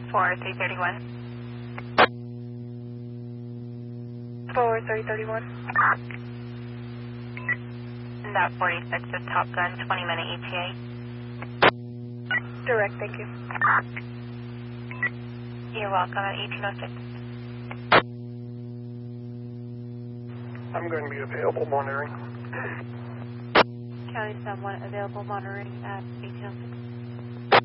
4331. 4331. And that 46 is Top Gun, 20-minute ETA. Direct, thank you. You're welcome at 1806. I'm going to be available monitoring. County 71 available monitoring at 1806.